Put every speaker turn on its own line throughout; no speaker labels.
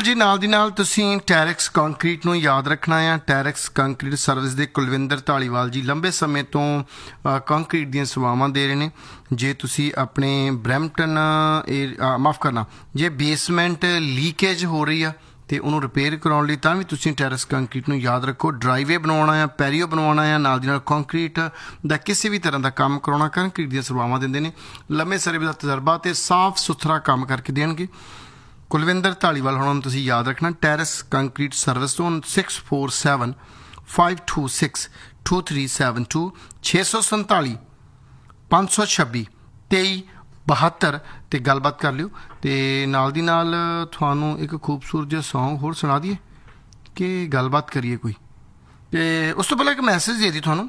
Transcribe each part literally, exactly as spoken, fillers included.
जी नाल दी नाल तुसीं टैरिक्स कंक्रीट नूं याद रखना है। टैरिक्स कंक्रीट सर्विस दे कुलविंदर धालीवाल जी लंबे समय तो कंक्रीट दीयां सेवावां दे रहे ने। जे तुसीं अपने ब्रैम्पटन माफ़ करना जे बेसमेंट लीकेज हो रही है तो उन्होंने रिपेयर कराने लई तां भी तुसीं टैरिक्स कंक्रीट नूं याद रखो। ड्राईवे बनवाउणा है, पैरियो बनवाउणा है, नाल दी नाल कंक्रीट दा किसी भी तरह का काम कराउणा, कंक्रीट दीयां सेवावां दिंदे ने। लंबे समय दा तजर्बा ते साफ सुथरा काम करके देणगे। कुलविंदर धालीवाल हुणां नूं तुसीं याद रखना। टैरिक्स कंक्रीट सर्विस तो six four seven five to six to three seven two छे सौ संताली पाँच सौ छब्बी तेई बहत्तर ते गलबात कर लियो। तो नाल दी नाल तुहानूं एक खूबसूरत जिहा सॉन्ग होर सुना दिए कि गलबात करिए कोई। तो उस तो पहले एक मैसेज दे दी तुहानूं।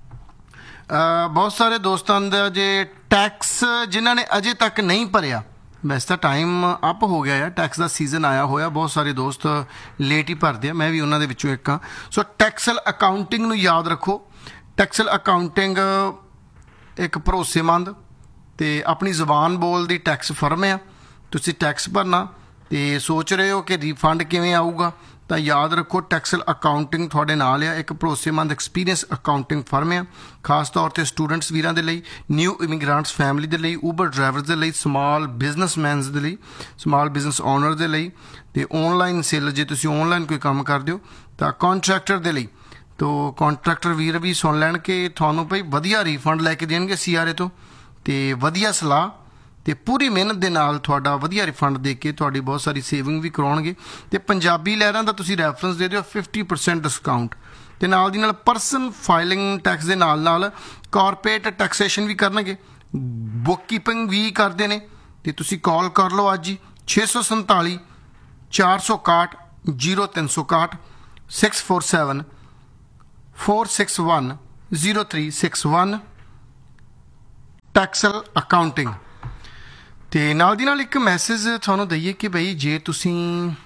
बहुत सारे दोस्तां दा जे टैक्स जिन्हां ने अजे तक नहीं भरिया, वैसे तो टाइम अप हो गया है, टैक्स का सीजन आया होया, बहुत सारे दोस्त लेट ही भरते हैं, मैं भी उन्होंने विचों एक हाँ। सो टैक्सल अकाउंटिंग नूं याद रखो। टैक्सल अकाउंटिंग एक भरोसेमंद ते अपनी जबान बोलदी टैक्स फर्म है। तुसीं टैक्स भरना ते सोच रहे हो कि रिफंड किवें आऊगा, तो याद रखो टैक्सल अकाउंटिंग तुहाडे नाल है। एक भरोसेमंद एक्सपीरियंस अकाउंटिंग फर्म है, खास तौर पर स्टूडेंट्स वीरां दे लई, न्यू इमिग्रेंट्स फैमिली दे लई, ऊबर ड्राइवर्स दे लई, स्मॉल बिजनेसमैनस दे लई, स्मॉल बिजनेस ओनर दे लई, ते ऑनलाइन सेलर जे तुसीं ऑनलाइन कोई काम करदे हो तां कॉन्ट्रैक्टर दे लई। तो कॉन्ट्रैक्टर वीर भी सुन लैण कि तुहानूं भाई वधिया रिफंड लैके देणगे सी आर ए तो, ते वधिया सलाह तो पूरी मेहनत के नाल तुहाडा वधिया रिफंड दे के तुहाडी बहुत सारी सेविंग भी कराउणगे। ते पंजाबी लहरां दा तुसीं रैफरेंस दे दिओ फिफ्टी परसेंट डिस्काउंट, ते नाल दी नाल परसन फाइलिंग टैक्स दे नाल नाल कॉरपोरेट टैक्सेशन भी करनगे, बुक कीपिंग भी करते हैं। तो तुसीं कॉल कर लो अज ही छे सौ संताली चार सौ इकाहठ जीरो तीन सौ इकाहठ six four seven four six one zero three six one Taxol accounting. तो नाल दी नाल एक मैसेज तुहानूं दईए कि बई जे तुसीं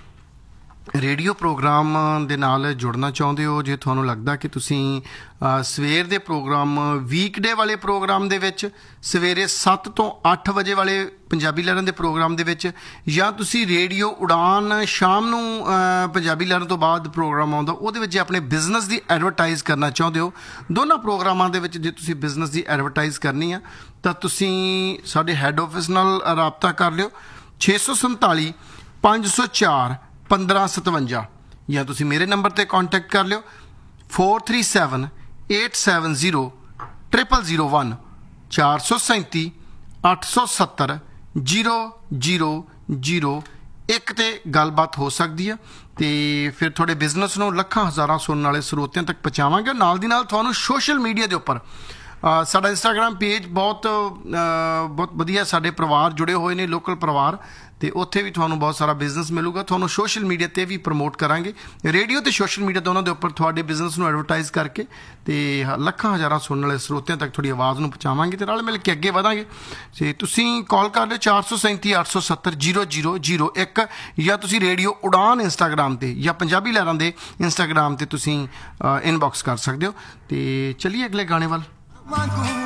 रेडियो प्रोग्राम दे नाल जुड़ना चाहुंदे हो, जे तुहानूं लगदा कि तुसीं सवेर दे प्रोग्राम वीकडे वाले प्रोग्राम दे विच सवेरे सत्त तो अठ बजे वाले पंजाबी लहरां दे प्रोग्राम दे विच, या तुसीं रेडियो उड़ान शाम नूं पंजाबी लहरां तो बाद प्रोग्राम आउंदा उहदे विच जे अपने बिजनेस दी एडवरटाइज करना चाहुंदे हो, दोनों प्रोग्रामां दे विच जे तुसीं बिजनेस दी एडवरटाइज करनी आ तां तुसीं साडे हैड ऑफिस नाल राबता कर लिओ छे सौ संताली पाँच सौ चार पंद्रह सतवंजा, या तुसीं मेरे नंबर पर कॉन्टैक्ट कर लिओ four three seven eight seven zero triple zero one चार सौ सैंती अठ सौ सत्तर जीरो जीरो जीरो एक ते गलबात हो सकती है। तो फिर थोड़े बिजनेस नूं लखां हज़ारां सुनने वाले स्रोतियां तक पहुँचावांगे। नाल दी नाल तुहानूं सोशल मीडिया के उपर साडा इंस्टाग्राम पेज बहुत बहुत वधिया, साडे परिवार जुड़े हुए ने, लोकल परिवार, तो उत्थे भी तुहानूं बहुत सारा बिजनेस मिलूगा। तुहानूं सोशल मीडिया ते भी प्रमोट करांगे, रेडियो ते सोशल मीडिया दोनों के उपर तुहाडे बिजनेस नूं एडवरटाइज करके तो लखां हज़ारां सुनने वाले स्रोतियां तक थोड़ी आवाज़ नूं पहुँचावांगे, तो रल मिल के अगे वधांगे। ते तुसीं कॉल कर लिओ चार सौ सैंती अठ सौ सत्तर जीरो जीरो जीरो एक, या तुसीं रेडियो उड़ान इंस्टाग्राम ते या पंजाबी लहरां दे इंस्टाग्राम ते तुसीं इनबॉक्स कर सकदे हो। तो चलिए अगले गाने वाल।